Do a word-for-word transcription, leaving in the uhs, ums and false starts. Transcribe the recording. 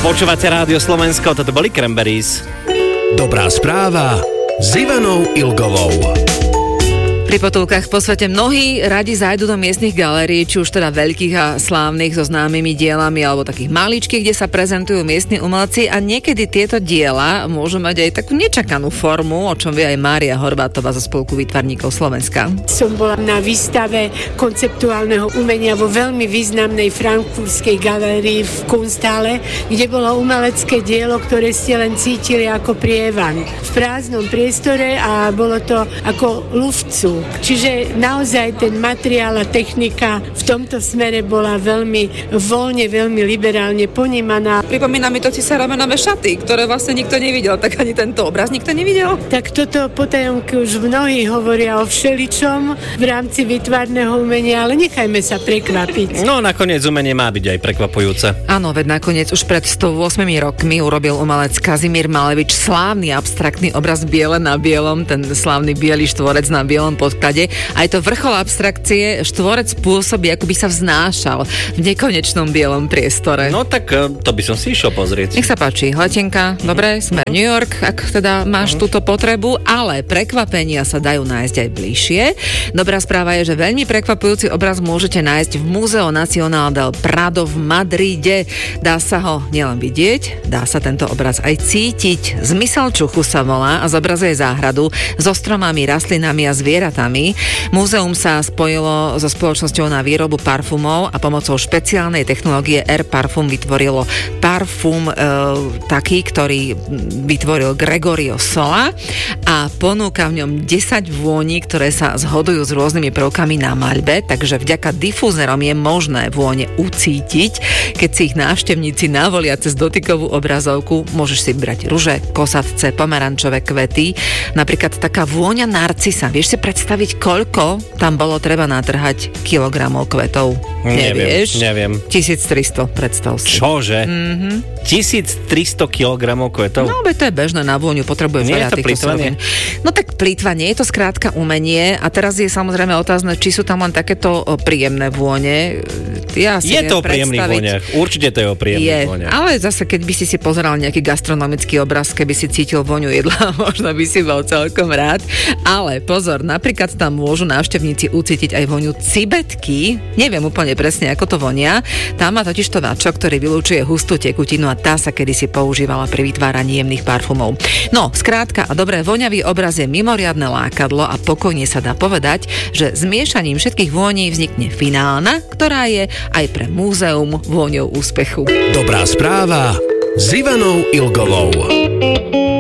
Počúvate Rádio Slovensko, toto boli Cranberries. Dobrá správa s Ivanou Ilgovou. Pri potulkách po svete mnohí radi zájdu do miestnych galérií, či už teda veľkých a slávnych so známymi dielami, alebo takých maličkých, kde sa prezentujú miestni umelci a niekedy tieto diela môžu mať aj takú nečakanú formu, o čom vie aj Mária Horvátová zo Spolku výtvarníkov Slovenska. Som bola na výstave konceptuálneho umenia vo veľmi významnej frankfurtskej galérii v Kunsthalle, kde bolo umelecké dielo, ktoré ste len cítili ako prievan v prázdnom priestore a bolo to ako lufcu. Čiže naozaj ten materiál a technika v tomto smere bola veľmi voľne, veľmi liberálne ponímaná. Pripomína mi to Cisárovenové šaty, ktoré vlastne nikto nevidel, tak ani tento obraz nikto nevidel. Tak toto potajomky už mnohí hovoria o všeličom v rámci výtvarného umenia, ale nechajme sa prekvapiť. No nakoniec umenie má byť aj prekvapujúce. Áno, veď nakoniec už pred stoosemmi rokmi urobil umelec Kazimír Malevič slávny abstraktný obraz biele na bielom, ten slávny biely štvorec na bielom podklade. Aj to vrchol abstrakcie, štvorec pôsobí, ako by sa vznášal v nekonečnom bielom priestore. No tak to by som si išiel pozrieť. Nech sa páči, letenka, mm-hmm. dobre, smer New York, ak teda máš mm-hmm. túto potrebu, ale prekvapenia sa dajú nájsť aj bližšie. Dobrá správa je, že veľmi prekvapujúci obraz môžete nájsť v Museo Nacional del Prado v Madride. Dá sa ho nielen vidieť, dá sa tento obraz aj cítiť. Zmysel čuchu sa volá a zobrazuje záhradu so stromami, rastlinami a zvieratami. Múzeum sa spojilo so spoločnosťou na výrobu parfumov a pomocou špeciálnej technológie Air Parfum vytvorilo parfum e, taký, ktorý vytvoril Gregorio Sola a ponúka v ňom desať vôní, ktoré sa zhodujú s rôznymi prvkami na maľbe, takže vďaka difúzerom je možné vône ucítiť. Keď si ich návštevníci navolia cez dotykovú obrazovku, môžeš si brať ruže, kosatce, pomarančové kvety, napríklad taká vôňa narcisa. Vieš si predstaviť, koľko tam bolo treba natrhať kilogramov kvetov? Nevieš? Neviem. tisíctristo, predstav si. Čože? Mhm. tisíctristo kilogramov kvetov? No, be to je bežné na vôňu, potrebuješ veľa týchto surovín. No tak plýtvanie, je to skrátka umenie a teraz je samozrejme otázne, či sú tam len takéto príjemné vône. Ja si je to o príjemných vôniach. Určite to je o príjemných vôniach. Ale zase, keď by si si pozeral nejaký gastronomický obraz, keby si cítil vôňu jedla, možno by si bol celkom rád. Ale pozor, napríklad tam môžu návštevníci ucítiť aj vôňu cibetky. Neviem úplne presne, ako to vonia. Tam má totiž to váčok, ktorý vylúčuje hustú tekutinu a tá sa kedysi používala pri vytváraní jemných parfumov. No, skrátka a dobré, voňavý obraz je mimoriadne lákadlo a pokojne sa dá povedať, že zmiešaním všetkých vôní vznikne finálna, ktorá je aj pre múzeum vôňou úspechu. Dobrá správa s Ivanou Ilgovou.